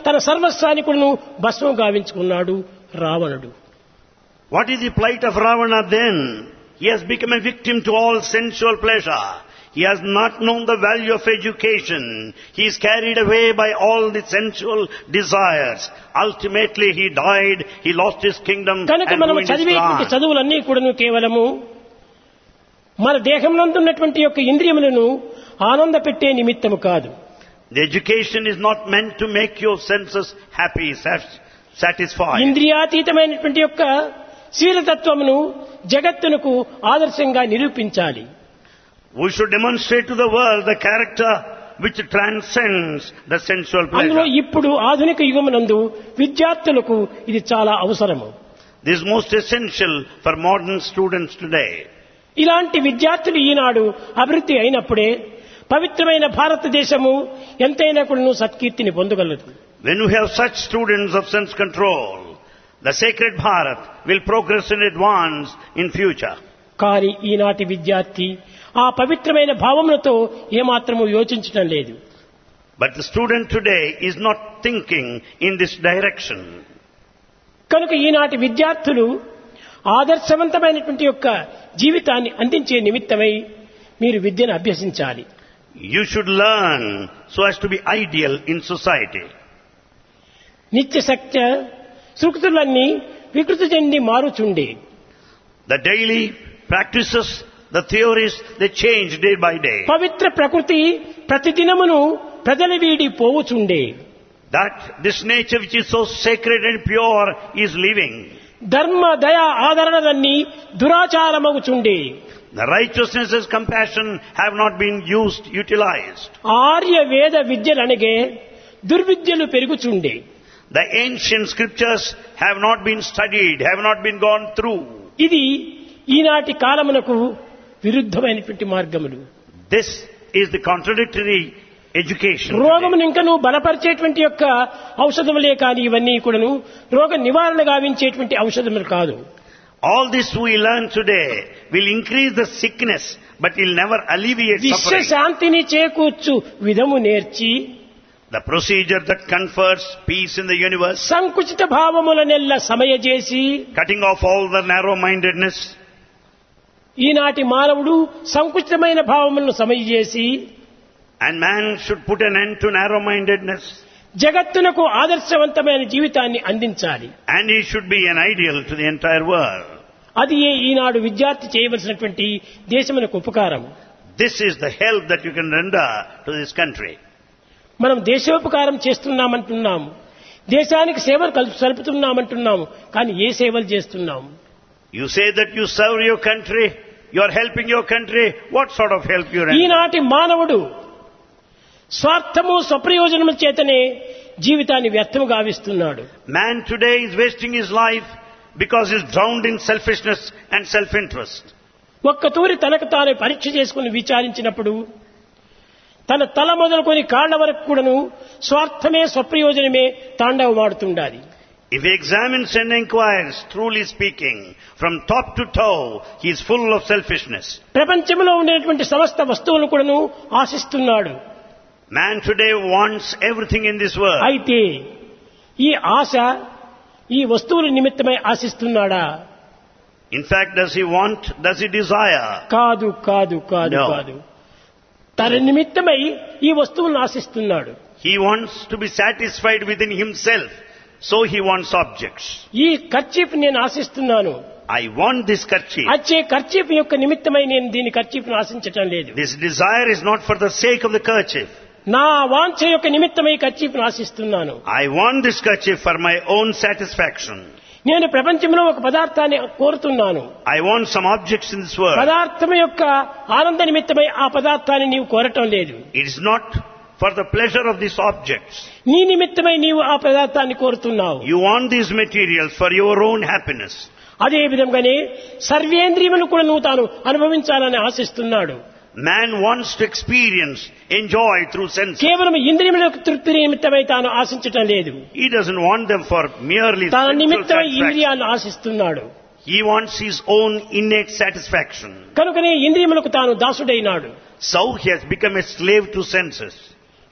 తన సర్వస్వాన్ని కూడా భస్మం గావించుకున్నాడు రావణుడు. What is the plight of Ravana then? He has become a victim to all sensual pleasure. He has not known the value of education. He is carried away by all the sensual desires. Ultimately he died, he lost his kingdom కనుక and మనము ruined his చదివేటువంటి plan. చదువులన్నీ కూడా కేవలము మన దేహంలో ఉన్నటువంటి యొక్క ఇంద్రియములను ఆనంద పెట్టే నిమిత్తము కాదు. The education is not meant to make your senses happy, satisfied. ఇంద్రియాతీతమైనటువంటి యొక్క శీలతత్వమును జగత్తునకు ఆదర్శంగా నిరూపించాలి. We should demonstrate to the world the character which transcends the sensual అందులో pleasure. ఇప్పుడు ఆధునిక యుగమునందు విద్యార్థులకు ఇది చాలా అవసరము. This is most essential for modern students today. ఇలాంటి విద్యార్థులు ఈనాడు అభివృద్ధి అయినప్పుడే పవిత్రమైన భారతదేశము ఎంతైనా కూడా సత్కీర్తిని పొందగలదు. When we have such students of sense control, the sacred Bharat will progress and advance in future. కానీ ఈనాటి విద్యార్థి ఆ పవిత్రమైన భావములతో ఏమాత్రము యోచించడం లేదు. But the student today is not thinking in this direction. కనుక ఈనాటి విద్యార్థులు ఆదర్శవంతమైనటువంటి యొక్క జీవితాన్ని అందించే నిమిత్తమై మీరు విద్యను అభ్యసించాలి. You should learn so as to be ideal in society. నిత్య సత్య సృక్తులన్నీ వికృతి చెంది మారుచుండే. The daily practices, the theories, they change day by day. పవిత్ర ప్రకృతి ప్రతిదినమును ప్రజల వీడి పోవుచుండే. That this nature which is so sacred and pure is living. ధర్మ దయ ఆదరణలన్నీ దురాచారమగుచుండే. The righteousness and compassion have not been utilized. Arya వేద విద్యలనగే దుర్విద్యలు పెరుగుచుండే. The ancient scriptures have not been studied, have not been gone through. ఇది ఈనాటి కాలమునకు విరుద్ధమైనటువంటి మార్గములు. This is the contradictory education. రోగమును ఇంకా నువ్వు బలపరిచేటువంటి యొక్క ఔషధములే కానీ ఇవన్నీ కూడాను రోగ నివారణ గావించేటువంటి ఔషధములు కాదు. All this we learn today will increase the sickness, but will never alleviate విశ్వ suffering. శాంతిని చేకూర్చు విధము నేర్చి The procedure that confers peace in the universe, సంకుచిత భావములనెల్ల సమయజేసి cutting off all the narrow-mindedness. ఈనాటి మానవుడు సంకుచితమైన భావములను సమయజేసి And man should put an end to narrow-mindedness. జగత్తునకు ఆదర్శవంతమైన జీవితాన్ని అందించాలి. And he should be an ideal to the entire world. అది ఈనాడు విద్యార్థి చేయవలసినటువంటి దేశమునకు ఉపకారం. This is the help that you can render to this country. మనం దేశోపకారం చేస్తున్నామంటున్నాము, దేశానికి సేవలు సలుపుతున్నామంటున్నాము, కానీ ఏ సేవలు చేస్తున్నాము? You say that you serve your country, you are helping your country. What sort of help you render? ఈనాటి మానవుడు స్వార్థము స్వప్రయోజనముల చేతనే జీవితాన్ని వ్యర్థము గావిస్తున్నాడు. Man today is wasting his life because he is drowned in selfishness and self-interest. ఒక్కతూరి తనకు తాను పరీక్ష చేసుకుని విచారించినప్పుడు తన తల మొదలుకొని కాళ్ల వరకు కూడాను స్వార్థమే స్వప్రయోజనమే తాండవమాడుతుండాలి. If he examines and inquires, truly speaking, from top to toe, he is full of selfishness. ప్రపంచంలో ఉండేటువంటి సమస్త వస్తువులను కూడాను ఆశిస్తున్నాడు. Man today wants everything in this world. అయితే ఈ ఆశ ఈ వస్తువుల నిమిత్తమై ఆశిస్తున్నాడా? In fact, does he desire? కాదు కాదు కాదు No. కాదు. తన నిమిత్తమై ఈ వస్తువులను ఆశిస్తున్నాడు. He wants to be satisfied within himself, so he wants objects. ఈ కర్చీఫ్ నేను ఆశిస్తున్నాను. I want this kerchief. అచ్చే కర్చీఫ్ యొక్క నిమిత్తమై నేను దీని కర్చీఫ్ను ఆశించటం లేదు. This desire is not for the sake of the kerchief. నా వాంఛ యొక్క నిమిత్తమై కర్చీఫ్ను ఆశిస్తున్నాను. I want this kerchief for my own satisfaction. నేను ప్రపంచంలో ఒక పదార్థాన్ని కోరుతున్నాను. I want some objects in this world. పదార్థం యొక్క ఆనంద నిమిత్తమై ఆ పదార్థాన్ని నీవు కోరటం లేదు. It is not for the pleasure of these objects. నీ నిమిత్తమై నీవు ఆ పదార్థాన్ని కోరుతున్నావు. You want these materials for your own happiness. అదే విధంగానే సర్వేంద్రియములు కూడా నువ్వు తాను అనుభవించాలని ఆశిస్తున్నాడు. Man wants to experience, enjoy through senses. కేవలం ఇంద్రియముల యొక్క తృప్తి నిమిత్తమై తాను ఆశించటం లేదు. He doesn't want them for merely తన sensual నిమిత్తమై satisfaction. ఇంద్రియాలను ఆశిస్తున్నాడు. He wants his own innate satisfaction. కనుకనే ఇంద్రియములకు తాను దాసుడైనాడు. So he has become a slave to senses.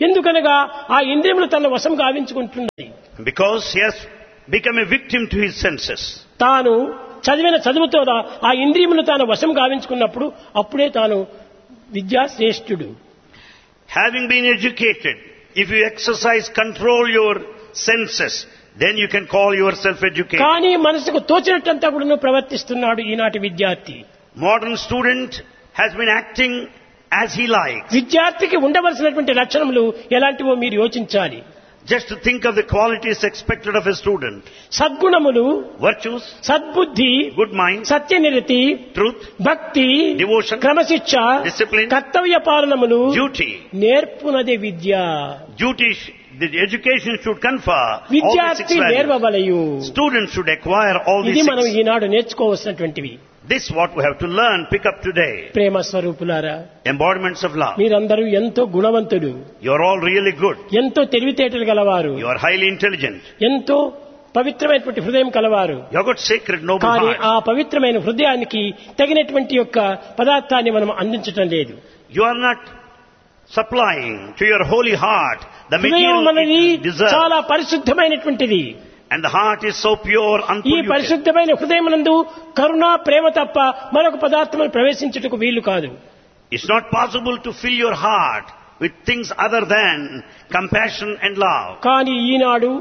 ఎందుకనగా ఆ ఇంద్రియములు తన వశం గావించుకుంటున్నది. Because he has become a victim to his senses. తాను చదివిన చదువుతో ఆ ఇంద్రియములు తాను వశం గావించుకున్నప్పుడు అప్పుడే తాను విద్యాశ్రేష్ఠుడు. Having been educated, if you exercise, control your senses, then you can call yourself educated. కానీ మనసుకు తోచినట్టంతా కూడా ప్రవర్తిస్తున్నాడు ఈనాటి విద్యార్థి. Modern student has been acting as he likes. విద్యార్థికి ఉండవలసినటువంటి లక్షణములు ఎలాంటివో మీరు యోచించాలి. Just to think of the qualities expected of a student. సద్గుణములు, Virtues, సద్బుద్ధి, good mind, సత్యనిరతి, truth, భక్తి, devotion, క్రమశిక్ష, discipline, కర్తవ్య పాలనములు, duty. నేర్పునదే Vidya. Duty, the education should confer all these six విద్యార్థి values. నేర్వవలయు. Students should acquire all ఇది these మనం six. Eenadu నేర్చుకోవలసినటువంటివి. This is what we have to learn, pick up today. ప్రేమ స్వరూపులారా, Embodiments of love. మీరందరూ ఎంతో గుణవంతుడు, You are all really good. ఎంతో తెలివితేటలు గలవారు, You are highly intelligent. ఎంతో పవిత్రమైనటువంటి హృదయం కలవారు. You have got sacred, noble కానీ heart. ఆ పవిత్రమైన హృదయానికి తగినటువంటి యొక్క పదార్థాన్ని మనం అందించటం లేదు. You are not supplying to your holy heart the హృదయం material అనేది it deserves. చాలా పరిశుద్ధమైనటువంటిది. And the heart is so pure, ఈ unpolluted. పరిశుద్ధమైన హృదయమునందు కరుణ, ప్రేమ తప్ప మరొక పదార్థములు ప్రవేశించుటకు వీలు కాదు. It's not possible to fill your heart with things other than compassion and love. కానీ ఈనాడు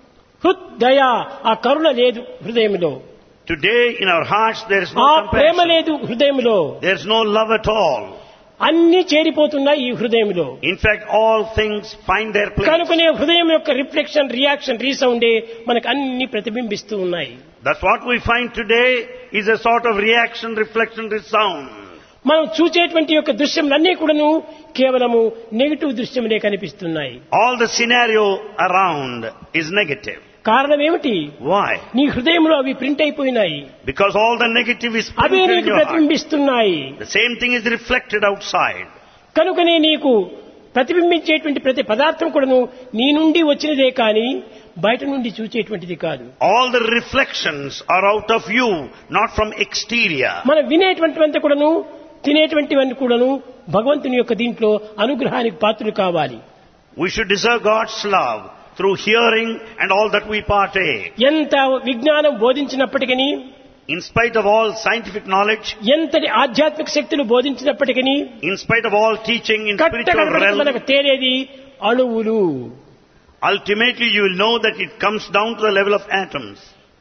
హృదయ ఆ కరుణ లేదు హృదయంలో, Today in our hearts there is ఆ no ప్రేమ compassion. లేదు హృదయంలో. There is no love at all. అన్ని చేరిపోతున్నాయి ఈ హృదయంలో. In fact, all things find their place. కనుకనే హృదయం యొక్క రిఫ్లెక్షన్, రియాక్షన్, రీసౌండే మనకు అన్ని ప్రతిబింబిస్తూ ఉన్నాయి. That's what we find today is a sort of reaction, reflection, resound. మనం చూసేటువంటి యొక్క దృశ్యములన్నీ కూడాను కేవలము నెగిటివ్ దృశ్యములే కనిపిస్తున్నాయి. All the scenario around is negative. కారణం ఏమిటి? Why? నీ హృదయంలో అవి ప్రింట్ అయిపోయినాయి, Because all the negative is away printed in నీకు your heart. ప్రతిబింబిస్తున్నాయి. The same thing is reflected outside. కనుకనే నీకు ప్రతిబింబించేటువంటి ప్రతి పదార్థం కూడాను నీ నుండి వచ్చినదే కానీ బయట నుండి చూచేటువంటిది కాదు. All the reflections are out of you, not from exterior. మనం వినేటువంటివంతా కూడాను, తినేటువంటివన్నీ కూడాను భగవంతుని యొక్క దీంట్లో అనుగ్రహానికి పాత్రులు కావాలి. We should deserve God's love through hearing and all that we partake. ఎంత విజ్ఞానం బోధించినప్పటికీ, In spite of all scientific knowledge, ఎంతటి ఆధ్యాత్మిక శక్తులు బోధించినప్పటికీ, in spite of all teaching in spiritual కట్టకడపటికి realm, మనకు తేలేది అణువులు. ultimately you will know that it comes down to the level of atoms.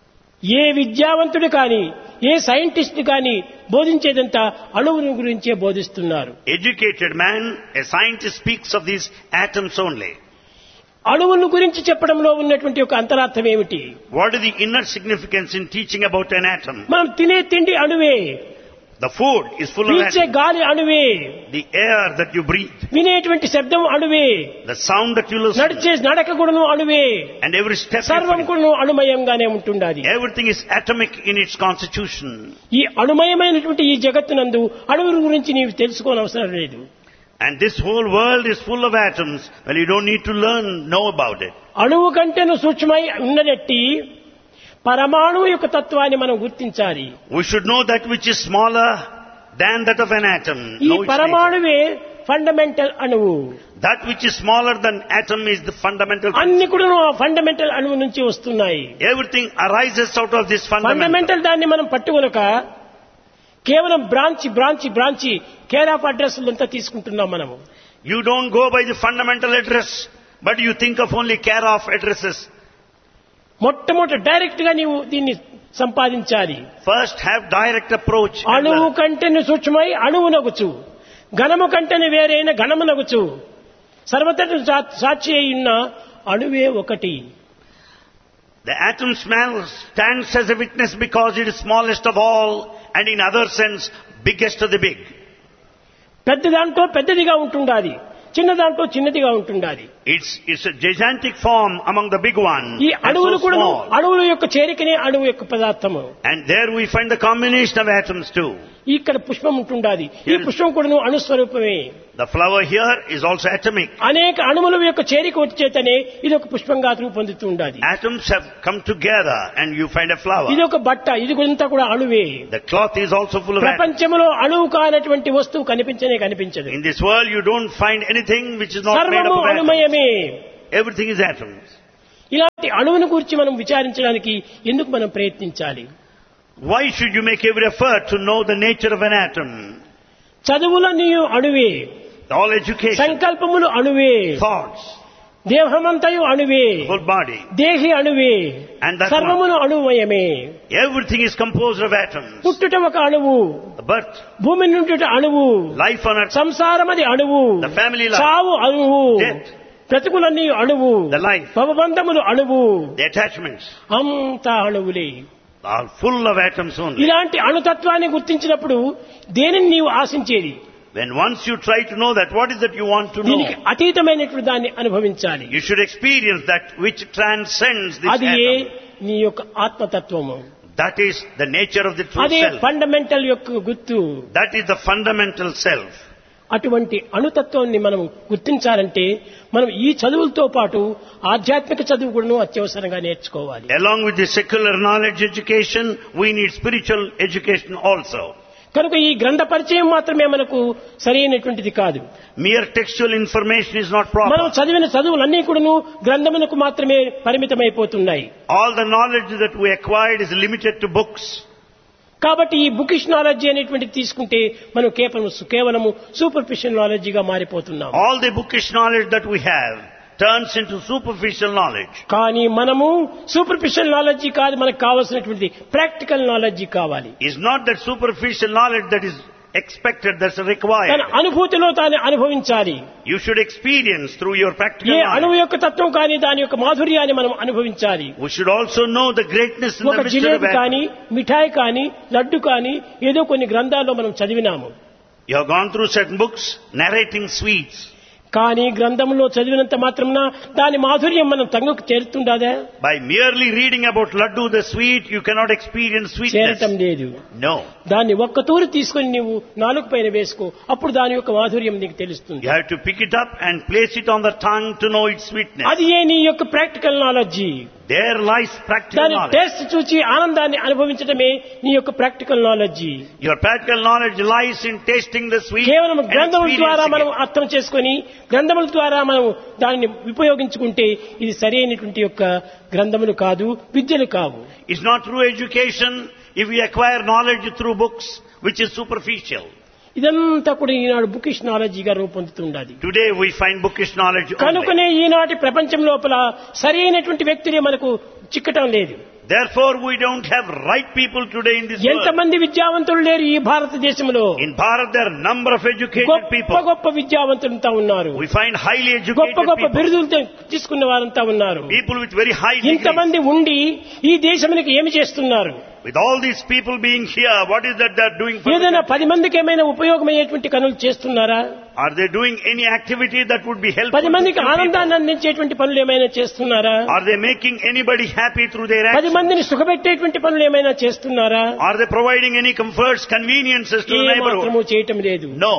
ఏ విద్యావంతుడు కానీ, ఏ scientist కానీ బోధించేదంతా అణువుల గురించే బోధిస్తున్నారు. Educated man, a scientist speaks of these atoms only. అణువుల గురించి చెప్పడంలో ఉన్నటువంటి ఒక అంతరార్థం ఏమిటి? What is the inner significance in teaching about an atom? మనం తినే తిండి అణువే, The food is full of పీల్చే atoms. గాలి అణువే, The air that you breathe, వినేటువంటి శబ్దం అణువే, the sound that you listen, నడిచే నడక కూడాను అణువే, and every step you సర్వం take. కూడాను అణుమయంగానే ఉంటుండాలి. Everything is atomic in its constitution. ఈ అణుమయమైనటువంటి ఈ జగత్తునందు అణువుల గురించి నీవు తెలుసుకోనవసరం లేదు. And this whole world is full of atoms. Well, you don't need to know about it. అణువు కంటేను సూక్ష్మై ఉన్నదట్టి పరమాణువు యొక్క తత్వాన్ని మనం గుర్తించాలి. We should know that which is smaller than that of an atom. ఈ Know its nature. పరమాణువే ఫండమెంటల్ అణువు. That which is smaller than atom is the fundamental. అన్ని కూడా ఆ ఫండమెంటల్ అణువు నుంచి వస్తున్నాయి. Everything arises out of this fundamental. Fundamental దాన్ని మనం పట్టుకొనక కేవలం బ్రాంచి కేర్ ఆఫ్ అడ్రస్ అంతా తీసుకుంటున్నాం మనము. You don't go by the fundamental address, but you think of only care of addresses. మొట్టమొదట డైరెక్ట్ గా నీవు దీన్ని సంపాదించాలి. First have direct approach. and అణువు learn. కంటేను సూక్ష్మై అణువునగుచు, ఘనము కంటేను వేరైన ఘనమునగుచు, సర్వతట సాక్షి అయిన అణువే ఒకటి. The atom stands as a witness because it is smallest of all, and in other sense, biggest of the big. పెద్ద దాంట్లో పెద్దదిగా ఉంటుండాలి, చిన్న దాంట్లో చిన్నదిగా ఉంటుండాలి. It's a gigantic form among the big ones. ఈ and అణువులు so కూడా small. అణువుల యొక్క చేరికనే అణువు యొక్క పదార్థము. And there we find the combination of atoms too. ఇక్కడ పుష్పం ఉంటుండాది. ఈ పుష్పం కూడా అణుస్వరూపమే. The flower here is also atomic. అనేక అణువుల యొక్క చేరిక వచ్చేతనే ఇది ఒక పుష్పంగా రూపొందుతూ ఉండాది. Atoms have come together and you find a flower. ఇది ఒక బట్ట, ఇది అంతా కూడా అణువే. The cloth is also full of atoms. ప్రపంచంలో అణువు కానటువంటి వస్తువు కనిపించదు. In this world you don't find anything which is not made up సర్వము of atoms. అణుమయమే. Everything is atoms. ఇలాంటి అణువును గురించి మనం విచారించడానికి ఎందుకు మనం ప్రయత్నించాలి? Why should you make every effort to know the nature of an atom? చదువులన్నీ అణువే, All education, సంకల్పములు అణువే, thoughts, దేహమంతయు అణువే, whole body, దేహి అణువే, and that సర్వమును అణుమయమే. everything is composed of atoms. పుట్టుట ఒక అణువు, The birth, భూమి నుండి అణువు, life on earth, సంసారమది అణువు, the family life, చావు అణువు, death, బ్రతుకులన్నీ అణువు, the life, భవబంధములు అణువు, the attachments అంతా అణువులే. are full of atoms only. ఇలాంటి అణుతత్వాన్ని గుర్తించినప్పుడు దేనిని నీవు ఆశించేది? When once you try to know that, what is that you want to know? దీనికి అతీతమైనటువంటి దాన్ని అనుభవించాలి. You should experience that which transcends this అది atom. నీ యొక్క ఆత్మతత్వము. That is the nature of the true అదే self. ఫండమెంటల్ యొక్క గుర్తు. That is the fundamental self. అటువంటి అణుతత్వాన్ని మనం గుర్తించాలంటే మనం ఈ చదువులతో పాటు ఆధ్యాత్మిక చదువు కూడా అత్యవసరంగా నేర్చుకోవాలి. Along with the secular knowledge education, we need spiritual education also. కనుక ఈ గ్రంథ పరిచయం మాత్రమే మనకు సరైనటువంటిది కాదు. Mere textual information is not మనం proper. చదివిన చదువులన్నీ కూడాను గ్రంథమునకు మాత్రమే పరిమితమైపోతున్నాయి. All the knowledge that we acquired is limited to books. కాబట్టి ఈ బుకిష్ నాలెడ్జ్ అనేటువంటిది తీసుకుంటే మనం కేవలము superficial నాలెడ్జిగా మారిపోతున్నాం. All the bookish knowledge that we have turns into superficial knowledge. కానీ మనము సూపర్ఫిషియల్ నాలెడ్జి కాదు, మనకు కావాల్సినటువంటి ప్రాక్టికల్ నాలెడ్జి కావాలి. It's not that superficial knowledge that is expected, that's required. తన అనుభూతిలో తాను అనుభవించాలి. You should experience through your practical ఏ అణువు knowledge. యొక్క తత్వం కానీ దాని యొక్క మాధుర్యాన్ని మనం అనుభవించాలి. We should also know the greatness and ఒక the mystery of jalebi atom. కానీ, మిఠాయి కానీ, లడ్డు కానీ ఏదో కొన్ని గ్రంథాల్లో మనం చదివినాము. You have gone through certain books narrating sweets. కానీ గ్రంథంలో చదివినంత మాత్రమున దాని మాధుర్యం మనం తంగుకు చేరుతుండదా? By merely reading about laddu, the sweet, you cannot experience sweetness. చేరటం లేదు. No. దాన్ని ఒక్క తూరు తీసుకొని నీవు నాలుగు పైన వేసుకో, అప్పుడు దాని యొక్క మాధుర్యం నీకు తెలుస్తుంది. You have to pick it up and place it on the tongue to know its sweetness. అది ఏ నీ యొక్క practical knowledge. There lies practical దాని knowledge. టేస్ట్ చూచి ఆనందాన్ని అనుభవించడమే నీ యొక్క practical knowledge. Your practical knowledge lies in tasting the sweet కేవలం and గ్రంథముల ద్వారా మనం experiencing it. అర్థం చేసుకొని గ్రంథముల ద్వారా మనం దానిని ఉపయోగించుకుంటే ఇది సరైనటువంటి యొక్క గ్రంథములు కాదు, విద్యలు కావు. It's not true education if we acquire knowledge through books, which is superficial. ఇదంతా కూడా ఈనాడు bookish నాలెడ్జిగా రూపొందుతుండాలి. Today we find bookish knowledge only. కనుకనే ఈనాటి ప్రపంచం లోపల సరైనటువంటి వ్యక్తులే మనకు చిక్కటం లేదు. Therefore we don't have right people today in this world. ఎంతమంది విద్యావంతులు లేరు ఈ భారతదేశంలో? In Bharat there are a number of educated గొప్ప people. గొప్ప విద్యావంతులంతా ఉన్నారు. We find highly గొప్ప educated గొప్ప people. బిరుదులు తీసుకున్న వారంతా ఉన్నారు. People with very high degrees. ఇంతమంది ఉండి ఈ దేశానికి ఏమి చేస్తున్నారు? With all these people being here, what is that they are doing for the ఏదైనా country? 10 మందికి ఏమైనా ఉపయోగమయ్యేటువంటి పనులు చేస్తున్నారా? Are they doing any activity that would be helpful 10 to మందికి few ఆనందాన్ని people? అందించేటువంటి పనులు ఏమైనా చేస్తున్నారా? Are they making anybody happy through their 10 actions? మందిని సుఖపెట్టేటువంటి పనులు ఏమైనా చేస్తున్నారా? Are they providing any comforts, conveniences to the A neighborhood? మాత్రము చేయటం లేదు. No.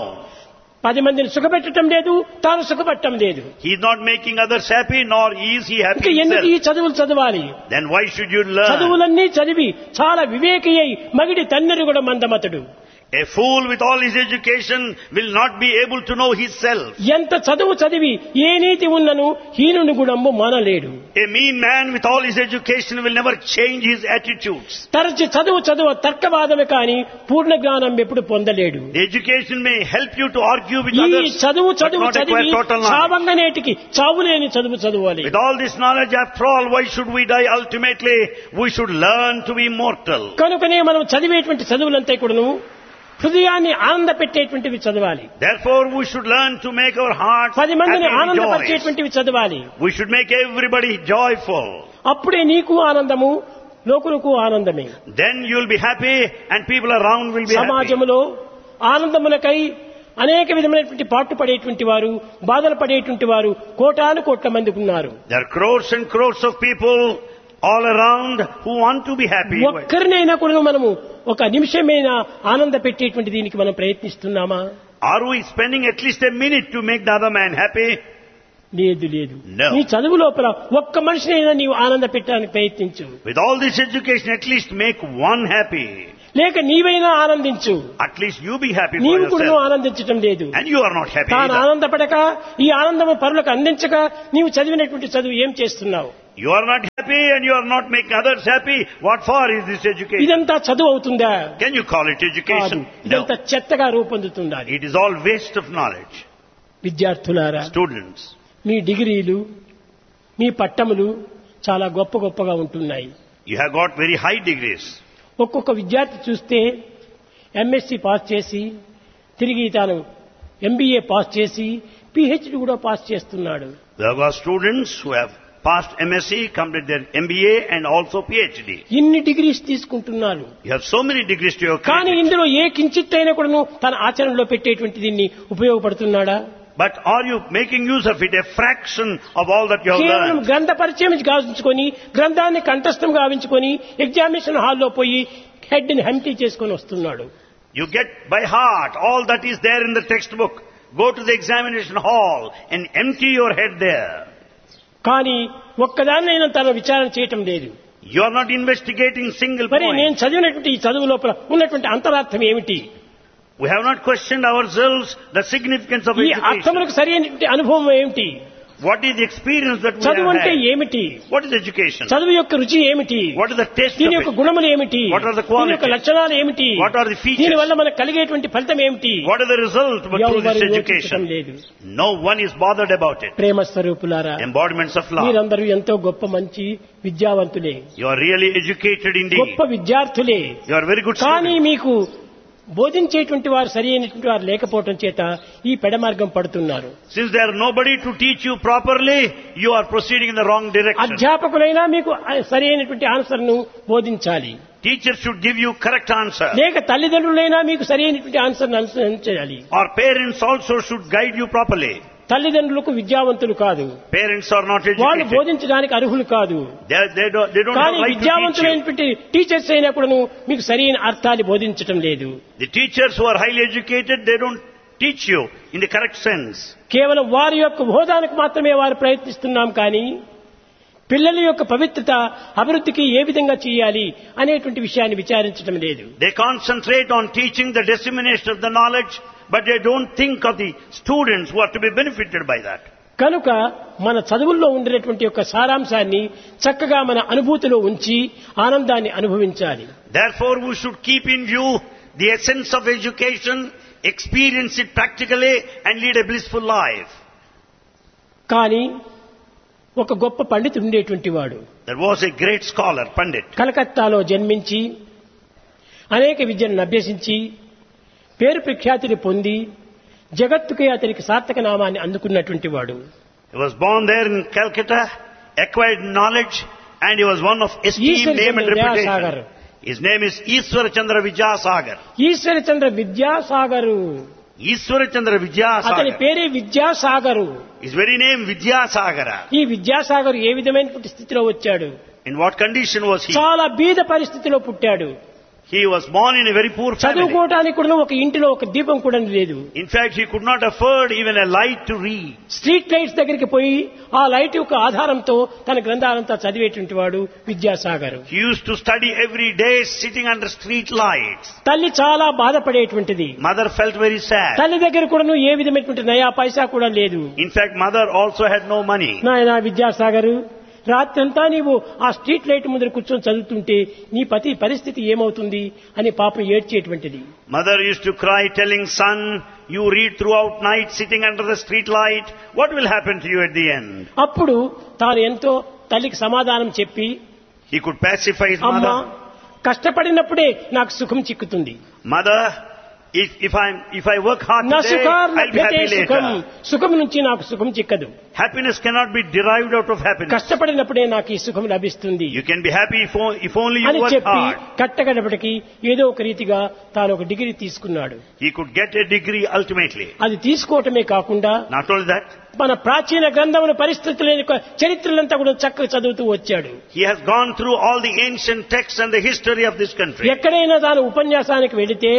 10 మందిని సుఖపెట్టడం లేదు, తాను సుఖపట్టడం లేదు. He is not making others happy, nor is he happy ఇంకా ఎందుకు ఈ himself. చదువులు చదవాలి? Then why should you learn? చదువులన్నీ చదివి చాలా వివేకి అయి మగిడి తన్నెరు కూడా మందమతడు. A fool with all his education will not be able to know his self. ఎంత చదువు చదివి ఏ నీతి ఉన్నను హీనుని గుణము మానలేడు. A mean man with all his education will never change his attitudes. తరచి చదువు తర్కవాదమే కాని పూర్ణ జ్ఞానం ఎప్పుడు పొందలేడు. The education may help you to argue with ఈ others, చదువు but not acquire చదివి total knowledge. చావంగనేటికి చావులేని చదవాలి. With all this knowledge, after all, why should we die? Ultimately, we should learn to be immortal. కనుకనే మనం చదివేటువంటి చదువులంతా కూడాను హృదయాన్ని ఆనంద పెట్టేటువంటివి చదవాలి. Therefore, we should learn to make our hearts 10 మందిని happy and joyous. ఆనందపరిచేటువంటివి చదవాలి. We should make everybody joyful. అప్పుడే నీకు ఆనందము, లోకులకు ఆనందమే. Then you will be happy and people around will be happy. సమాజంలో ఆనందమునకై అనేక విధమైనటువంటి పాటు పడేటువంటి వారు, బాధలు పడేటువంటి వారు కోటాను కోట్ల మంది ఉన్నారు. There are crores and crores of people all around who want to be happy. ఒక్కరినైనా కూడా మనము ఒక నిమిషమైనా ఆనంద పెట్టేటువంటి దీనికి మనం ప్రయత్నిస్తున్నామా? Are we spending at least a minute to make the other man happy? లేదు. No. నీ చదువు లోపల ఒక్క మనిషినైనా నీవు ఆనంద పెట్టడానికి ప్రయత్నించు. With all this education, at least make one happy. లేక నీవైనా ఆనందించు. At least you be happy for నీవు కూడా yourself. ఆనందించటం లేదు. And you are not happy తాను either. ఆనందపడక ఈ ఆనందము పరులకు అందించక నీవు చదివినటువంటి చదువు ఏం చేస్తున్నావు? You are not happy and you are not making others happy. What for is this education? ఇదంతా చదువు అవుతుందా? Can you call it కాదు. education? No. ఇదంతా చెత్తగా రూపొందుతుందా? It is all waste of knowledge. విద్యార్థులారా, Students, మీ డిగ్రీలు, మీ పట్టములు చాలా గొప్పగా ఉంటున్నాయి. you have got very high degrees. ఒక్కొక్క విద్యార్థి చూస్తే ఎంఎస్సి పాస్ చేసి తిరిగి తాను ఎంబీఏ పాస్ చేసి పిహెచ్డి కూడా పాస్ చేస్తున్నాడు. We have got students who have passed MSc, completed their MBA and also PhD. ఇన్ని డిగ్రీస్ తీసుకుంటున్నారు. You have so many degrees to your కానీ credit. ఇందులో ఏ కించిత్ అయినా కూడా తన ఆచరణలో పెట్టేటువంటి దీన్ని ఉపయోగపడుతున్నాడా? But are you making use of it, a fraction of all that you have కేవలం learned? గ్రంథ పరిచయం గావించుకొని గ్రంథాన్ని కంఠస్థం గావించుకొని ఎగ్జామినేషన్ హాల్లో పోయి హెడ్ ని హంటీ చేసుకొని వస్తున్నాడు. You get by heart all that is there in the textbook. Go to the examination hall and empty your head there. కానీ ఒక్కదాన్నైనా తన విచారణ చేయటం లేదు. You are not investigating single మరి నేను point. చదివినటువంటి ఈ చదువు లోపల ఉన్నటువంటి అంతరార్థం ఏమిటి? We have not questioned ourselves the significance of ఈ education. అర్థములకు సరైనటువంటి అనుభవం ఏమిటి? What is the experience that we చదువు have అంటే had? ఏమిటి? What is education? చదువు యొక్క రుచి ఏమిటి? What is the taste దీని of యొక్క it? గుణములు ఏమిటి? What are the qualities? దీని యొక్క లక్షణాలు ఏమిటి? What are the features? దీని వల్ల మనకు కలిగేటువంటి ఫలితం ఏమిటి? What are the results but through this ఎవరు యోచించటం education? లేదు. No one is bothered about it. ప్రేమ స్వరూపులారా, Embodiments of love. మీరందరూ ఎంతో గొప్ప మంచి విద్యావంతులే, You are really educated indeed. గొప్ప విద్యార్థులే. You are very good కానీ students. మీకు బోధించేటువంటి వారు సరి అయినటువంటి వారు లేకపోవటం చేత ఈ పెడమార్గం పడుతున్నారు. Since there are nobody to teach you properly, you are proceeding in the wrong direction. అధ్యాపకులైనా మీకు సరి అయినటువంటి ఆన్సర్ ను బోధించాలి. Teachers should give you correct answer. లేక తల్లిదండ్రులైనా మీకు సరి అయినటువంటి ఆన్సర్ అనుసరించాలి. Or parents also should guide you properly. తల్లిదండ్రులకు విద్యావంతులు కాదు, Parents are not వాళ్ళు educated. బోధించడానికి అర్హులు కాదు. They don't have కానీ right to teach you. విద్యావంతులైనటువంటి teachers అయినా కూడా మీకు సరైన అర్థాన్ని బోధించటం లేదు. The teachers who are highly educated, they don't teach you in the correct sense. కేవలం వారి యొక్క బోధనకు మాత్రమే వారు ప్రయత్నిస్తున్నాం కానీ పిల్లల యొక్క పవిత్రత అభివృద్ధికి ఏ విధంగా చేయాలి అనేటువంటి విషయాన్ని విచారించడం లేదు. They concentrate on teaching the dissemination of the knowledge, but they don't think of the students who are to be benefited by that. కనుక మన చదువుల్లో ఉండేటువంటి యొక్క సారాంశాన్ని చక్కగా మన అనుభూతిలో ఉంచి ఆనందాన్ని అనుభవించాలి. Therefore, we should keep in view the essence of education, experience it practically, and lead a blissful life. కానీ ఒక గొప్ప పండితుడు ఉండేటువంటి వాడు There was a great scholar, Pandit. కలకత్తాలో జన్మించి అనేక విద్యలను అభ్యసించి పేరు ప్రఖ్యాతిని పొంది జగత్తుకే అతనికి సార్థక నామాన్ని అందుకున్నటువంటి వాడు. He was born there in Calcutta, acquired knowledge, and he was one of esteemed name and Vidyasagar. reputation. His name is Ishwara Chandra Vidyasagar. Ishwar Chandra Vidyasagar, Ishwara Chandra అతని Vidyasagar. పేరే Vidyasagar. His very name Vidyasagara. ఈ విద్యాసాగర్ ఏ విధమైనటువంటి స్థితిలో వచ్చాడు? In what condition was he? చాలా బీద పరిస్థితిలో పుట్టాడు. He was born in a very poor family. చదువుకోవడానికి కూడా ఒక ఇంటిలో ఒక దీపం కూడా లేదు. In fact, he could not afford even a light to read. Street lights దగ్గరికి పోయి ఆ లైట్ యొక్క ఆధారంతో తన గ్రంథాలంతా చదివేటువంటి వాడు Vidyasagar. He used to study every day sitting under street lights. తల్లి చాలా బాధపడేటువంటిది. Mother felt very sad. తల్లి దగ్గర కూడా ఏ విధమైనటువంటి నయా పైసా కూడా లేదు. In fact, mother also had no money. నాయనా విద్యాసాగర్, రాత్రంతా నీవు ఆ స్ట్రీట్ లైట్ ముందర కూర్చొని చదువుతుంటే నీ పతి పరిస్థితి ఏమవుతుంది అని పాపం ఏడ్చేటువంటిది. Mother used to cry telling son, you read throughout night sitting under the street light. What will happen to you at the end? అప్పుడు తాను ఎంతో తల్లికి సమాధానం చెప్పి, He could pacify his అమ్మా mother. కష్టపడినప్పుడే నాకు సుఖం చిక్కుతుంది. Mother, If I work hard today, I'll be happy సుఖం, later. సుఖం నుంచి నాకు సుఖం చిక్కదు. Happiness cannot be derived out of happiness. కష్టపడినప్పుడే నాకు ఈ సుఖం లభిస్తుంది You can be happy if only you అని work చెప్పి hard. కట్టగడపటికి ఏదో ఒక రీతిగా తాను ఒక డిగ్రీ తీసుకున్నాడు. He could get a degree ultimately. అది తీసుకోవటమే కాకుండా Not only that, మన ప్రాచీన గ్రంథముల పరిస్థితుల యొక్క చరిత్రలంతా కూడా చక్కగా చదువుతూ వచ్చాడు. he has gone through all the ancient texts and the history of this country. ఎక్కడైనా తాను ఉపన్యాసానికి వెళితే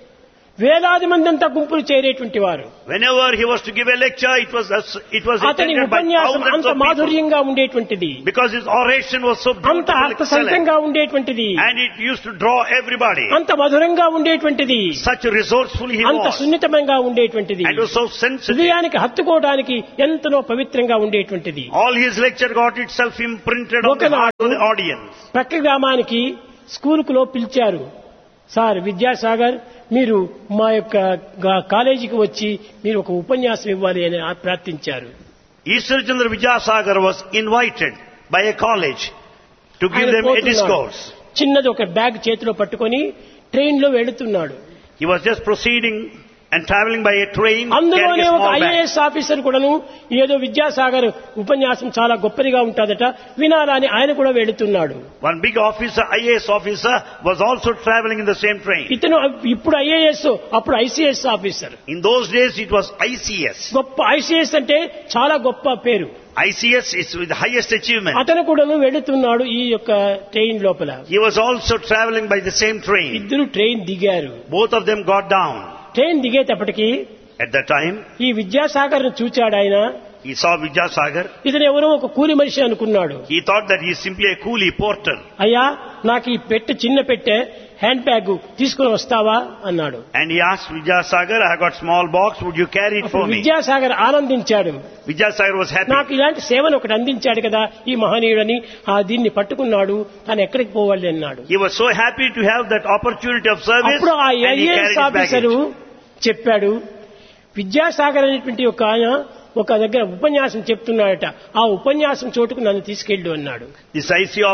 వేలాది మంది అంతా గుంపులు చేరేటువంటి వారు. Whenever he was to give a lecture, it was అతని attended by ఉపన్యాసం thousands అంత of people. మాధుర్యంగా ఉండేటువంటిది, Because his oration was so అంత beautiful, excellent, అర్థసహితంగా ఉండేటువంటిది, and it used to draw everybody. అంత మధురంగా ఉండేటువంటిది, Such resourceful he అంత was, సున్నితంగా ఉండేటువంటిది, and was so sensitive. హృదయానికి హత్తుకోవడానికి ఎంతనో పవిత్రంగా ఉండేటువంటిది. All his lecture got itself imprinted on the heart of the audience. ప్రక్క గ్రామానికి స్కూలుకులో పిలిచారు. సార్ విద్యాసాగర్, మీరు మా యొక్క కాలేజీకి వచ్చి మీరు ఒక ఉపన్యాసం ఇవ్వాలి అని ప్రార్థించారు. Ishwar Chandra Vidyasagar was invited by a college to give ఆయన them a పోతున్నాడు. discourse. చిన్నది ఒక బ్యాగ్ చేతిలో పట్టుకొని ట్రైన్ లో వెళుతున్నాడు. He was just proceeding and traveling by a train, carrying అందులోనే a ఒక small bag. ఐఏఎస్ ఆఫీసర్ కూడాను ఏదో విద్యాసాగర్ ఉపన్యాసం చాలా గొప్పదిగా ఉంటుందట వినాలని ఆయన కూడా వెళుతున్నాడు. One big officer, IAS officer, was also traveling in the same train. ఇతను ఇప్పుడు ఐఏఎస్, అప్పుడు ICS officer. In those days, it was ICS. గొప్ప ఐసీఎస్ అంటే చాలా గొప్ప పేరు. ICS is the highest achievement. అతను కూడాను వెళుతున్నాడు ఈ యొక్క ట్రైన్ లోపల. He was also traveling by the same train. ఇద్దరు ట్రైన్ దిగారు. Both of them got down. Train దిగేటప్పటికి At that time, ఈ విద్యాసాగర్ చూచాడు ఆయన. he saw Vidyasagar. ఇతను ఎవరో ఒక కూలి మనిషి అనుకున్నాడు. He thought that he is simply a coolie porter. అయ్యా, నాకు ఈ పెట్టె చిన్న పెట్టె హ్యాండ్ బ్యాగ్ తీసుకుని వస్తావా అన్నాడు. And he asked Vidyasagar, I got small box, would you carry it for me? Vidyasagar ఆనందించాడు. Vidyasagar was happy. నాకు ఇలాంటి సేవను ఒకటి అందించాడు కదా ఈ మహనీయుడని, దీన్ని పట్టుకున్నాడు, తాను ఎక్కడికి పోవాలి అన్నాడు. He was so happy to have that opportunity of service, అప్పుడు ఆ and he carried IAS his officer baggage. చెప్పాడు, విద్యాసాగర్ అనేటువంటి ఒక ఆయన ఒక దగ్గర ఉపన్యాసం చెప్తున్నాడట, ఆ ఉపన్యాసం చోటుకు నన్ను తీసుకెళ్ళు అన్నాడు. This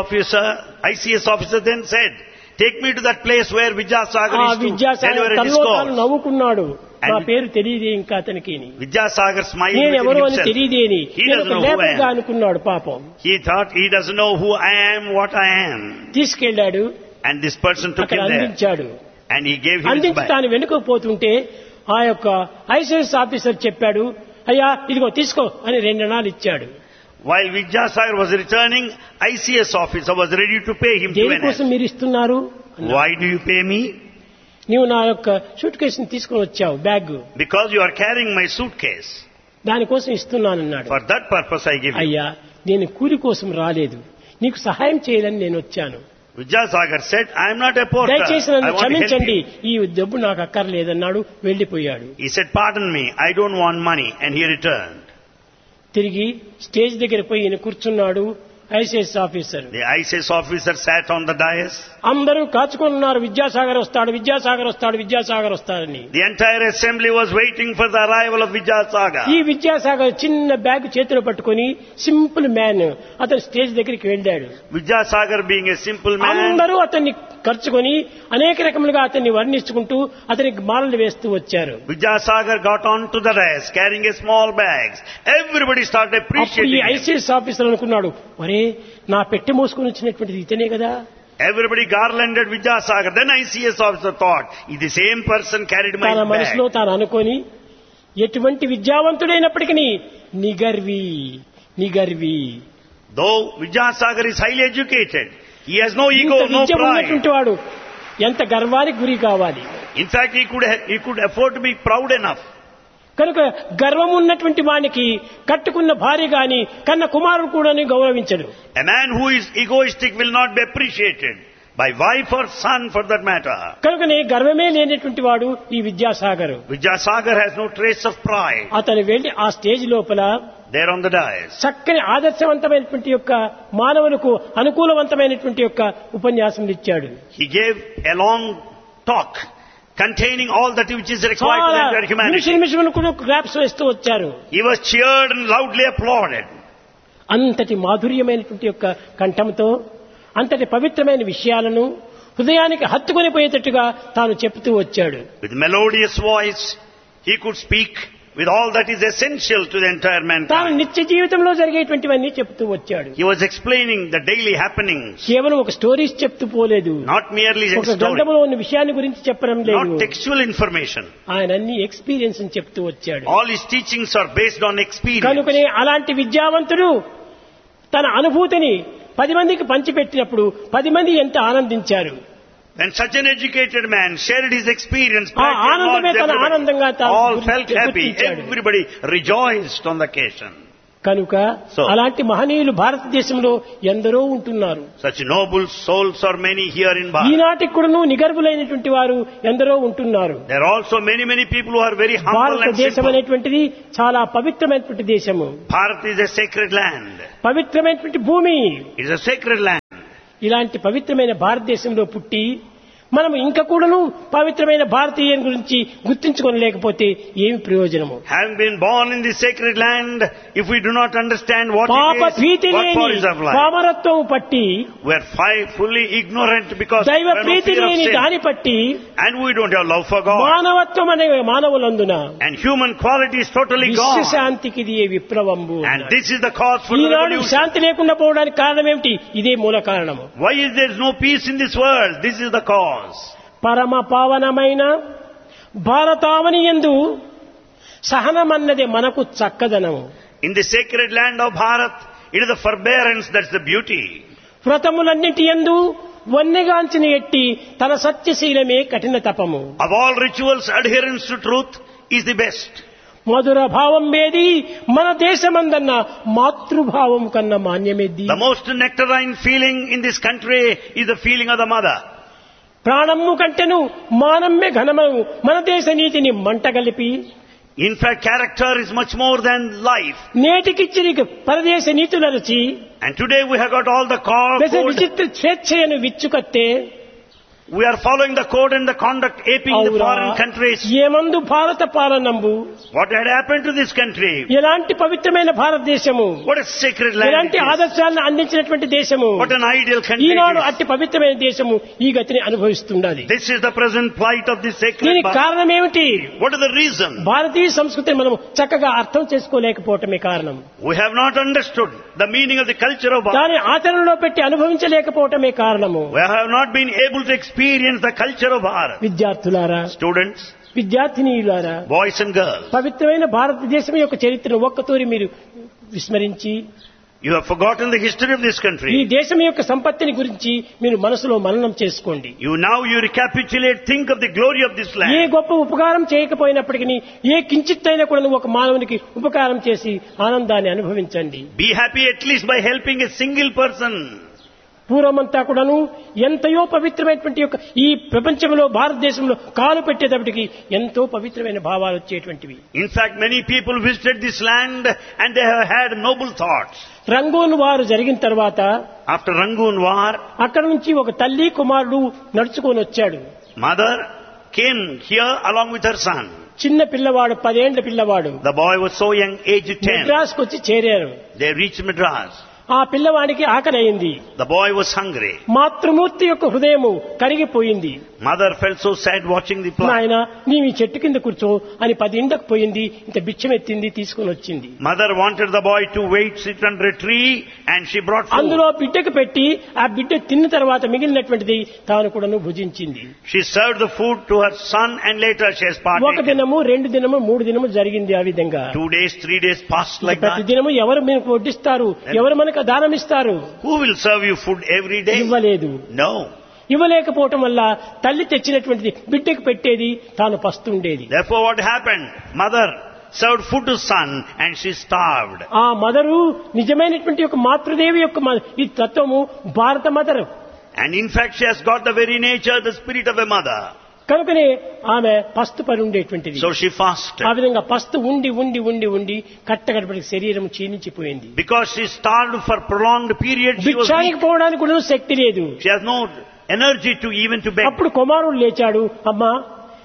ICS officer then said, take me to that place where Vidyasagar ఆ is to Vidyasagar deliver a తనలో తాను discourse. నవ్వుకున్నాడు. నా And- పేరు తెలియదే ఇంకా అతనికి, Vidyasagar smiled నేను within ఎవరో అని himself. తెలియదేని He నేను doesn't ఒక know who I లేబర్గా am. అనుకున్నాడు పాపం. He thought he doesn't know who I am, what I am. తీసుకెళ్లాడు, And this person took అక్కడ him there. అందించాడు. And he gave him his అందించి bag. తాను వెనుకపోతుంటే ఆ యొక్క ఐసీఎస్ ఆఫీసర్ చెప్పాడు, అయ్యా ఇదిగో తీసుకో అని 2 అణాలు ఇచ్చాడు. While Vidyasagar was returning, ICS officer was ready to pay him 2 దేనికోసం annas. మీరు ఇస్తున్నారు? Why do you pay me? నీవు నా యొక్క సూట్ కేసుని తీసుకొని వచ్చావు, bag, Because you are carrying my suitcase. దానికోసం ఇస్తున్నానన్నాడు. For that purpose I give you. అయ్యా, నేను కూలి కోసం రాలేదు, నీకు సహాయం చేయాలని నేను వచ్చాను. Vidyasagar said, I am not a porter. దయచేసి I నన్ను want to help క్షమించండి, you. ఈ డబ్బు నాకు అక్కర్లేదన్నాడు, వెళ్లిపోయాడు. He said, pardon me, I don't want money. And he returned. తిరిగి స్టేజ్ దగ్గర పోయి ఈయన కూర్చున్నాడు ICS officer. The ICS officer sat on the dais. అందరూ కాచుకున్నారు, విద్యాసాగర్ వస్తాడు, విద్యాసాగర్ వస్తాడు, విద్యాసాగర్ వస్తాడని. The entire assembly was waiting for the arrival of Vidyasagar. ఈ విద్యాసాగర్ చిన్న బ్యాగ్ చేతిలో పట్టుకొని సింపుల్ మ్యాన్ అతను స్టేజ్ దగ్గరికి వెళ్ళాడు. Vidyasagar being a simple man, అందరూ అతన్ని ఖర్చుకొని అనేక రకములుగా అతన్ని వర్ణించుకుంటూ అతనికి మాలలు వేస్తూ వచ్చారు. Vidyasagar got onto the dais carrying a small bags. Everybody started అప్పుడు ఈ appreciating him. ఐసీఎస్ ఆఫీసర్ అనుకున్నాడు, ఒరే నా పెట్టె మోసుకొని వచ్చినటువంటిది ఇతనే కదా. Everybody garlanded Vidyasagar. Then ICS officer thought, the same person carried my తన మనసులో bag. తాను అనుకొని, ఎటువంటి విద్యావంతుడైనప్పటికీ నిగర్వి నిగర్వి, Though Vidyasagar is highly educated, he has no ఇంత ego, no విద్య pride. ఉన్నటువంటి వాడు ఎంత గర్వానికి గురి కావాలి. In fact, he could afford to be proud enough. కనుక గర్వం ఉన్నటువంటి వానికి కట్టుకున్న భార్య గాని కన్న కుమారుడు కూడా గౌరవించడు. A man who is egoistic will not be appreciated by wife or son for that matter. కనుకనే గర్వమే లేనటువంటి వాడు ఈ Vidyasagar. Vidyasagar has no trace of pride. అతను వెళ్లి ఆ స్టేజ్ లోపల There on the dais, చక్కని ఆదర్శవంతమైనటువంటి యొక్క మానవులకు అనుకూలవంతమైనటువంటి యొక్క ఉపన్యాసం ఇచ్చాడు. he gave a long talk containing all that which is required for the entire humanity. నిమిషములు కూడా క్లాప్స్ వేస్తూ వచ్చారు. He was cheered and loudly applauded. అంతటి మాధుర్యమైనటువంటి యొక్క కంఠంతో అంతటి పవిత్రమైన విషయాలను హృదయానికి హత్తుకొని పోయేటట్టుగా తాను చెప్తూ వచ్చాడు. With melodious voice, he could speak with all that is essential to the entire తాను mankind. నిత్య జీవితంలో జరిగేటువంటివన్నీ చెప్తూ వచ్చాడు. He was explaining the daily happenings, కేవలం ఒక స్టోరీస్ చెప్తూ పోలేదు. not merely a ఒక story, గ్రంథంలో ఉన్న విషయాన్ని గురించి చెప్పడం లేదు. not textual information. ఆయన అన్ని ఎక్స్పీరియన్స్ చెప్తూ వచ్చాడు. All his teachings are based on experience. కనుకనే అలాంటి విద్యావంతుడు తన అనుభూతిని 10 మందికి పంచిపెట్టినప్పుడు 10 మంది ఎంత ఆనందించారు. When such an educated man shared his experience, ఆనందమే తన ఆనందంగా all felt happy. Everybody rejoiced on the occasion. కనుక అలాంటి మహనీయులు భారతదేశంలో ఎందరో ఉంటున్నారు. Such noble souls are many here in Bharat. ఈనాటికి కూడాను నిగర్వులైనటువంటి వారు ఎందరో ఉంటున్నారు. There are also many people who are very humble and భారతదేశం simple. అనేటువంటిది చాలా పవిత్రమైనటువంటి దేశము. Bharat is a sacred land. పవిత్రమైనటువంటి భూమి. It is a sacred land. ఇలాంటి పవిత్రమైన భారతదేశంలో పుట్టి మనం ఇంకా కూడాను పవిత్రమైన భారతీయుని గురించి గుర్తించుకోలేకపోతే ఏమి ప్రయోజనము? Having been born in this sacred land, if we do not understand what పాప it is, భీతి what లేని for is of life? పామరత్వం పట్టి We are fully ignorant because we దైవ have no Preethi fear of లేని sin. దాని పట్టి And we don't have love for God. మానవత్వం అనే మానవులందున And human quality is totally gone. విశ్వశాంతికి ఇది విప్లవంబు. And this is the cause for the Eenadu revolution. శాంతి లేకుండా పోవడానికి కారణం ఏమిటి? ఇదే మూల కారణము. Why is there no peace in this world? This is the cause. పరమ పావనమైన భారతావని యందు సహనమన్నదే మనకు చక్కదనము. In the sacred land of Bharat, it is the forbearance that's the beauty. వ్రతములన్నిటి యందు వన్నెగాంచిన ఎట్టి తన సత్యశీలమే కఠిన తపము. Of all rituals, adherence to truth is the best. మధుర భావం ఏది మన దేశమందన్న మాతృభావం కన్నా మాన్యమేది. The most nectarine feeling in this country is the feeling of the mother. ప్రాణము కంటెను మానమ్మే ఘనమము మన దేశ నీతిని మంటగలిపి. In fact, character is much more than life. నేటికిచ్చి పరదేశ నీతులరచి And today we have got all the దేశ code. విచిత్ర స్వేచ్ఛను విచ్చుకత్తే We are following the code and the conduct aping the foreign countries. ఏమందు భారత పాలనంబు What had happened to this country? ఎలాంటి పవిత్రమైన భారతదేశము, What a sacred land ఎలాంటి it is. ఆదర్శాలను అందించినటువంటి దేశము. What an ideal country Eenadu it is. అట్టి పవిత్రమైన దేశము ఈ గతిని అనుభవిస్తున్నది. This is the present plight of this sacred దీనికి Bharat. కారణం ఏమిటి? What is the reason? భారతీయ సంస్కృతిని మనం చక్కగా అర్థం చేసుకోలేకపోవటమే కారణం. We have not understood the meaning of the culture of Bharat. దాని ఆచరణలో పెట్టి అనుభవించలేకపోవటమే కారణము. We have not been able to experience the culture of Bharat. విద్యార్థులారా, Students, విద్యార్థినీయులారా, boys and girls, పవిత్రమైన భారతదేశం యొక్క చరిత్రను ఒక్కతూరి మీరు విస్మరించి you have forgotten the history of this ఈ country. దేశం యొక్క సంపత్తిని గురించి మీరు మనసులో మననం చేసుకోండి. You recapitulate, think of the glory of this A land. గొప్ప ఉపకారం చేయకపోయినప్పటికీ ఏ కించిత్తైనా కూడా ఒక మానవునికి ఉపకారం చేసి ఆనందాన్ని అనుభవించండి. Be happy at least by helping a single person. పూర్వమంతా కూడాను ఎంతయో పవిత్రమైనటువంటి యొక్క ఈ ప్రపంచంలో భారతదేశంలో కాలు పెట్టేటప్పటికి ఎంతో పవిత్రమైన భావాలు వచ్చేటువంటివి. In fact, many people visited this land and they have had noble thoughts. Rangoon వారు జరిగిన తర్వాత After Rangoon war, అక్కడ నుంచి ఒక తల్లి కుమారుడు నడుచుకొని వచ్చాడు. mother came here along with her son. చిన్న పిల్లవాడు, 10 ఏండ్ల పిల్లవాడు. The boy was so young, aged 10. మెడ్రాస్కు వచ్చి చేరారు. They reached Madras. ఆ పిల్లవాడికి ఆకలయింది. The boy was hungry. మాతృమూర్తి యొక్క హృదయము కరిగిపోయింది. Mother felt so sad watching the plant. నాయన నీవు ఈ చెట్టు కింద కూర్చో అని 10 ఇండ్లకు పోయింది. ఇంత బిచ్చం ఎత్తింది, తీసుకుని వచ్చింది. Mother wanted the boy to wait, sit under a tree, and she brought food. అందులో బిడ్డకు పెట్టి ఆ బిడ్డ తిన్న తర్వాత మిగిలినటువంటిది తాను కూడాను భుజించింది. She served the food to her son and later she has ఒక partaken. దినము, 2 దినము, 3 దినము జరిగింది. ఆ విధంగా 2 days, 3 days passed like ప్రతి that. దినము ఎవరు మీకు వడ్డిస్తారు, ఎవరు మనకు దానం ఇస్తారు? Who will serve you food every day? ఇవ్వలేదు. No. ఇవ్వలేకపోవటం వల్ల తల్లి తెచ్చినటువంటిది బిడ్డకు పెట్టేది, తాను పస్తుండేది. Therefore what happened? Mother served food to son and she starved. ఆ మదరు నిజమైనటువంటి యొక్క మాతృదేవి యొక్క ఈ తత్వము భారత mother. And in fact she has got the very nature, the spirit of a mother. కనుకనే ఆమె పస్తు పడి ఉండేటువంటిది. So she fasted. ఆ విధంగా పస్తు ఉండి ఉండి ఉండి ఉండి కట్టగడపటి శరీరం క్షీణించిపోయింది. Because she starved for prolonged period, she was భిక్షానికి weak. పోవడానికి కూడా శక్తి లేదు. She has no energy to even to beg. అప్పుడు కుమారుడు లేచాడు. అమ్మా,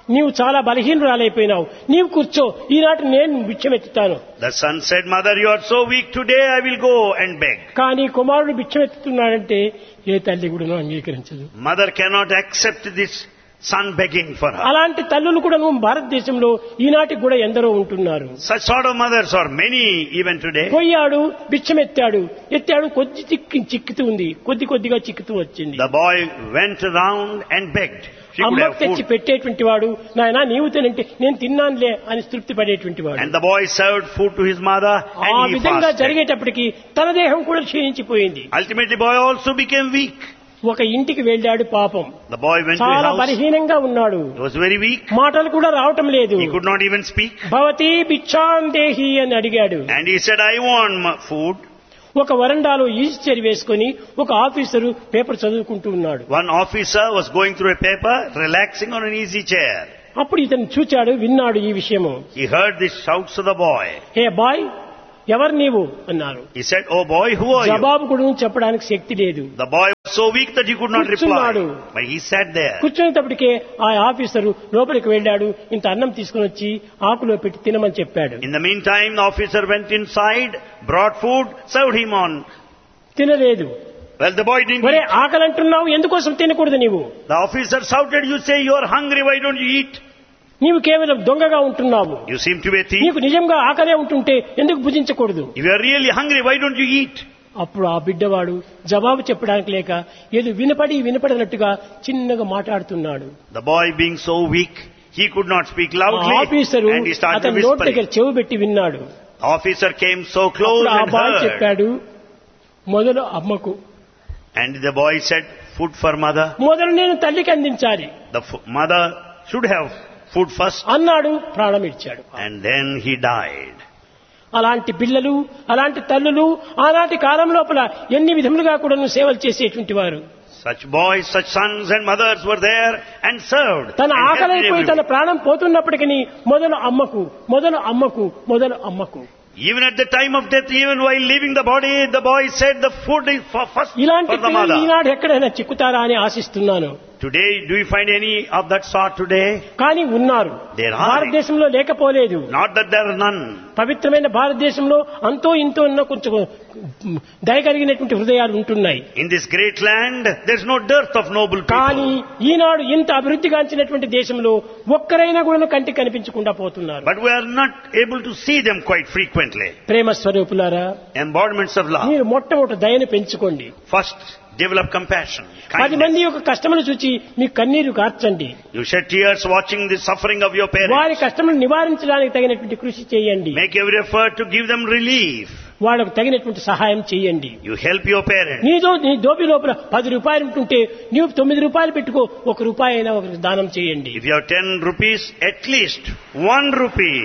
నీవు చాలా బలహీనురాలైపోయినావు, నీవు కూర్చో, ఈనాటి నేను భిక్షమెత్తుతాను. The son said, "Mother, you are so weak today, I will go and beg." కానీ కుమారుడు భిక్షమెత్తుతున్నాడంటే ఏ తల్లి కూడా అంగీకరించదు. Mother cannot accept this son begging for her. అలాంటి తల్లులు కూడా భారతదేశంలో ఈనాటికి కూడా ఎందరో ఉంటున్నారు. Such sort of mothers are many even today. పోయాడు, భిక్షమెత్తాడు, కొద్ది చిక్కుతూ ఉంది, కొద్దిగా చిక్కుతూ వచ్చింది. The boy went around and begged. She could అమ్మకు have తెచ్చి food. పెట్టేటువంటి వాడు, నాయనా నీవు తినంటే నేను తిన్నానులే అని తృప్తి పడేటువంటి వాడు. And the boy served food to his mother ఆ and he విధంగా fasted. జరిగేటప్పటికి తన దేహం కూడా క్షీణించిపోయింది. Ultimately, boy also became weak. ఒక ఇంటికి వెళ్ళాడు పాపం. The boy went to his చాలా house. బలహీనంగా ఉన్నాడు. He was very weak. మాటలు కూడా రావటం లేదు. He could not even speak. భవతి భిక్షాం దేహి అని అడిగాడు. And he said, "I want food." ఒక వరండాలో ఈస్చర్ వేసుకుని ఒక ఆఫీసరు పేపర్ చదువుకుంటూ ఉన్నాడు. One officer was going through a paper, relaxing on an easy chair. అప్పుడు ఇతను చూచాడు, విన్నాడు ఈ విషయము. He heard the shouts of the boy. Hey bye, ఎవరు నీవు అన్నారు. He said, "Oh boy, who are you?" జవాబు కూడా చెప్పడానికి శక్తి లేదు. The boy was so weak that he could not కూర్చున్నాడు. reply. But he sat there. కూర్చునేటప్పటికే ఆ ఆఫీసరు లోపలికి వెళ్ళాడు, ఇంత అన్నం తీసుకుని వచ్చి ఆకులో పెట్టి తినమని చెప్పాడు. In the meantime, the officer went inside, brought food, served him on. తినలేదు. Well, the boy didn't ఒరే eat. ఆకలి అంటున్నావు, ఎందుకోసం తినకూడదు నీవు? The officer shouted, "You say you are hungry, why don't you eat? నీవు కేవలం దొంగగా ఉంటున్నావు. You seem to be a thief. నీకు నిజంగా ఆకలే ఉంటుంటే ఎందుకు భుజించకూడదు?" If you are really hungry, why don't you eat?" అప్పుడు ఆ బిడ్డవాడు జవాబు చెప్పడానికి లేక ఏదో వినపడినట్టుగా చిన్నగా మాట్లాడుతున్నాడు. The boy being so weak, he could not speak ఆ loudly officer and he started అతని నోటి దగ్గర whispering. చెవి పెట్టి విన్నాడు. The officer came so close అప్పుడు ఆ and బాయ్ heard. చెప్పాడు, మొదలు అమ్మకు, And the boy said, "Food for mother." మొదలు నేను తల్లికి అందించాలి The mother should have food first. అన్నాడు. ప్రాణం ఇచ్చాడు. And then he died. అలాంటి పిల్లలు, అలాంటి తల్లులు ఆనాటి కాలం లోపల ఎన్ని విధములుగా కూడా సేవలు చేసేటువంటి వారు. Such boys, such sons and mothers were there and served. తన and helped ఆకలైపోయి తన everyone. ప్రాణం పోతున్నప్పటికీ మొదలు అమ్మకు, మొదలు అమ్మకు, మొదలు అమ్మకు. Even at the time of death, even while leaving the body, the boy said the food is first ఇలాంటి for the పిల్లలు mother. ఈనాడు ఎక్కడైనా చిక్కుతారా అని ఆశిస్తున్నాను. Today, do you find any of that sort today? కానీ ఉన్నారు. There are. భారతదేశంలో లేకపోలేదు. Not that there are none. పవిత్రమైన భారతదేశంలో అంతో ఇంతో ఉన్న కొంచెం దయగలిగినటువంటి హృదయాలు ఉంటున్నాయి. In this great land, there's no dearth of noble కానీ people. ఈనాడు ఇంత అభివృద్ధిగాంచినటువంటి దేశంలో ఒక్కరైనా కూడా కంటికి కనిపించకుండా పోతున్నారు. But we are not able to see them quite frequently. ప్రేమ స్వరూపులారా, Embodiments of love. మీరు మొట్టమొదటి దయను పెంచుకోండి. First, develop compassion, 10 మంది kindness. యొక్క కష్టమును చూచి మీ కన్నీరు కార్చండి. You shed tears watching the suffering of your వారి parents. కష్టమును నివారించడానికి తగినటువంటి కృషి చేయండి. Make every effort to give them relief. వాళ్ళకు తగినటువంటి సహాయం చేయండి. You help your parents. నీ దోపి లోపల 10 రూపాయలు ఉంటుంటే నీవు 9 రూపాయలు పెట్టుకో, 1 రూపాయి అయినా ఒకరికి దానం చేయండి. If you have 10 rupees, at least 1 rupee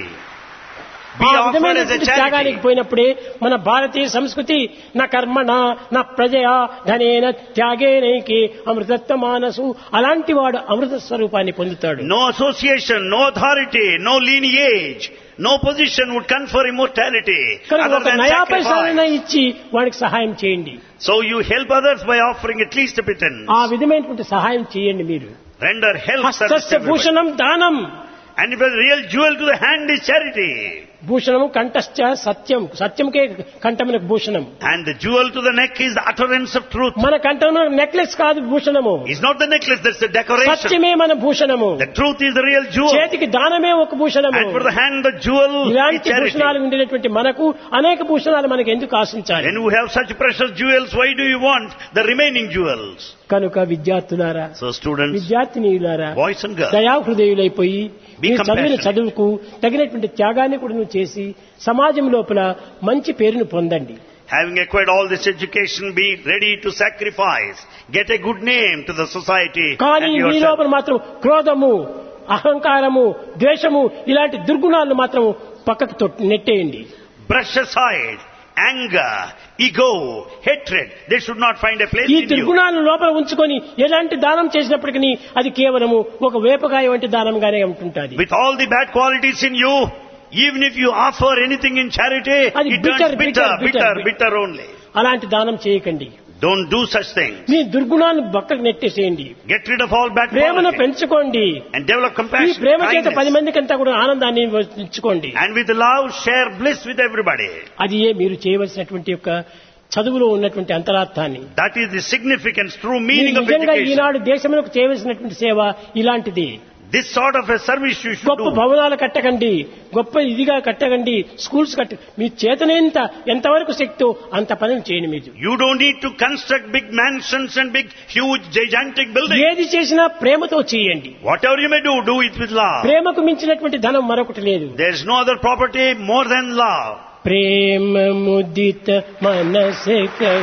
be ఆ offered as a విధమైనటువంటి త్యాగానికి charity. పోయినప్పుడే మన భారతీయ సంస్కృతి నా కర్మణ నా ప్రజయా ధనేన త్యాగేనైకే అమృతత్వ మానసు, అలాంటి వాడు అమృత స్వరూపాన్ని పొందుతాడు. No association, no authority, no lineage, no position would confer immortality కనుక other ఒక than నయా పైసాలైనా sacrifice. ఇచ్చి వాడికి సహాయం చేయండి. So you help others by offering at least a pittance. ఆ విధమైనటువంటి సహాయం చేయండి. మీరు Render help service to హస్తస్య everybody. Bhushanam దానం, And if a real jewel to the hand is charity. భూషణము కంఠశ్చ Satyam, సత్యంకే కంఠమునకు Bhushanam. And the jewel to the neck is the utterance of truth. మన కంఠంలో necklace కాదు భూషణము, It's not the necklace, that's the decoration. సత్యమే మన భూషణము. The truth is the real jewel. చేతికి దానమే ఒక భూషణము. And for the hand, the jewel is ఇలాంటి charity. భూషణాలు ఉండేటువంటి మనకు అనేక భూషణాలు మనకు ఎందుకు ఆశించాలి? When you have such precious jewels, why do you want the remaining jewels? కనుక విద్యార్థులారా, So students, విద్యార్థినీయులారా, boys and girls, దయాహృదయులైపోయి Be మీరు చదివిన compassionate. చదువుకు తగినటువంటి త్యాగాన్ని కూడా నువ్వు చేసి సమాజం లోపల మంచి పేరును పొందండి. having acquired all this education, be ready to sacrifice, get a good name to the society కానీ and మీ yourself. లోపల మాత్రం క్రోధము, అహంకారము, ద్వేషము ఇలాంటి దుర్గుణాలను మాత్రం పక్కకు నెట్టేయండి. Brush aside anger, ego, hatred. They should not find a place ఈ in you. దుర్గుణాలను లోపల ఉంచుకొని ఎలాంటి దానం చేసినప్పటికీ అది కేవలము ఒక వేపకాయ వంటి దానంగానే ఉంటుంటుంది. With all the bad qualities in you, even if you offer anything in charity, అది it turns bitter only. అలాంటి దానం చేయకండి. Don't do such things. మీ దుర్గుణాలను పక్కకు నెట్టేసేయండి. Get rid of all bad ప్రేమను qualities పెంచుకోండి. and develop ఈ compassion, ప్రేమ చేత 10 kindness. మందికంతా కూడా ఆనందాన్ని ఇచ్చుకోండి. And with love, share bliss with everybody. అది మీరు చేయవలసినటువంటి యొక్క చదువులో ఉన్నటువంటి అంతరార్థాన్ని. That is the significance, true మీరు meaning of నిజంగా education. ఈనాడు దేశములకు చేయవలసినటువంటి సేవ ఇలాంటిది. This sort of a service you should గొప్ప do. భవనాలు కట్టకండి, గొప్ప ఇదిగా కట్టకండి, స్కూల్స్ మీ ఎంతవరకు శక్తో అంత పనులు చేయండి. మీరు You don't need to construct big mansions and big, huge, gigantic buildings. ఏది చేసినా ప్రేమతో చేయండి. Whatever you may do, do it with love. ప్రేమకు మించినటువంటి ధనం మరొకటి లేదు. There is no other property more than love. ప్రేమ ముదిత మనసే